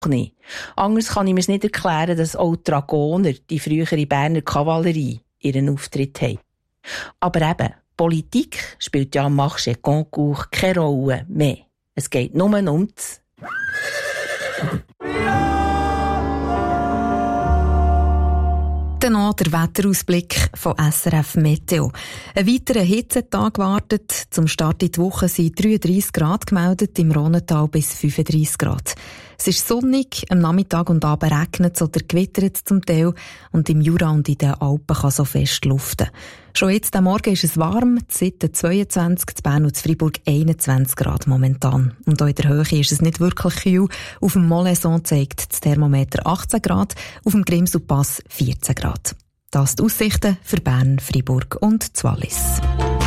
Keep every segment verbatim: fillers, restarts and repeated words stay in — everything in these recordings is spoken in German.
nicht. Anders kann ich mir nicht erklären, dass auch die Dragoner, die frühere Berner Kavallerie, ihren Auftritt haben. Aber eben, Politik spielt ja am Marché Concours keine Rolle mehr. Es geht nur um das. Dann noch der Wetterausblick von S R F Meteo. Ein weiterer Hitzetag wartet. Zum Start in die Woche sind dreiunddreissig Grad gemeldet, im Rhonental bis fünfunddreissig Grad. Es ist sonnig, am Nachmittag und Abend regnet es oder gewittert zum Teil und im Jura und in den Alpen kann so fest luften. Schon jetzt am Morgen ist es warm, Sitten zweiundzwanzig, in Bern und in Freiburg einundzwanzig Grad momentan. Und auch in der Höhe ist es nicht wirklich kühl. Auf dem Molaison zeigt das Thermometer achtzehn Grad, auf dem Grimselpass vierzehn Grad. Das die Aussichten für Bern, Freiburg und das Wallis.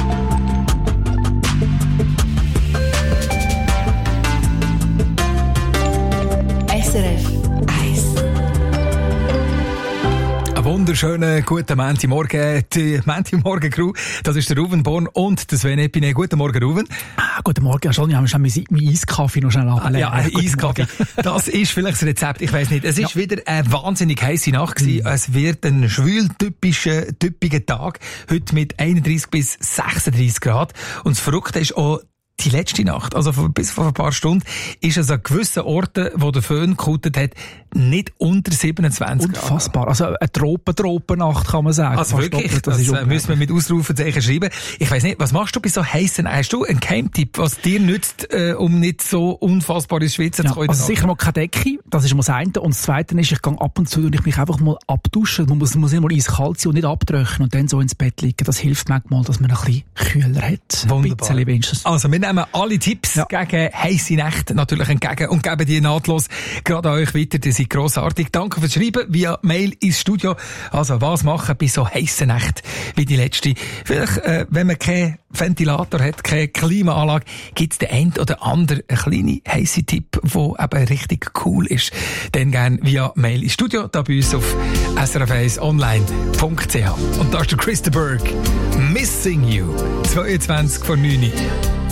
S R F eins. Einen wunderschönen guten Montagmorgen, die Montagmorgen-Crew. Das ist der Ruben Born und der Sven Epine. Guten Morgen, Ruben. Ah, guten Morgen, schon. Ich habe schon meinen Eiskaffee noch schnell ableeren. Ja, ein Eiskaffee. Das ist vielleicht das Rezept, ich weiss nicht. Es ist ja wieder eine wahnsinnig heisse Nacht gewesen. Mhm. Es wird ein schwül-typischer, typischer Tag. Heute mit einunddreissig bis sechsunddreissig Grad. Und das Verrückte ist auch, die letzte Nacht, also bis vor ein paar Stunden, ist es an gewissen Orten, wo der Föhn gekutet hat, nicht unter siebenundzwanzig Grad. Unfassbar. Also eine Tropen-Tropen-Nacht kann man sagen. Also Fast wirklich, doppelt, das, das, das müssen wir mit Ausrufezeichen schreiben. Ich weiss nicht, was machst du bei so heissen? Hast du einen Geheimtipp, was dir nützt, äh, um nicht so unfassbar ins Schwitzen ja, zu kommen? Also sicher mal keine Decke, das ist mal das eine. Und das zweite ist, ich gehe ab und zu und ich mich einfach mal abduschen. Man muss, muss immer eiskalt sein und nicht abtrocknen und dann so ins Bett liegen. Das hilft manchmal, dass man ein bisschen kühler hat. Wunderbar. Ein bisschen also wir nehmen alle Tipps ja. gegen heisse Nächte natürlich entgegen und geben die nahtlos gerade an euch weiter. Die sind grossartig. Danke fürs Schreiben via Mail ins Studio. Also was machen bei so heissen Nächten wie die letzte? Vielleicht, äh, wenn man keinen Ventilator hat, keine Klimaanlage, gibt es den einen oder anderen einen kleinen heissen Tipp, der eben richtig cool ist. Dann gerne via Mail ins Studio, da bei uns auf s r f eins online punkt c h. Und da ist der Christa Berg. Missing You. zweiundzwanzig vor neun.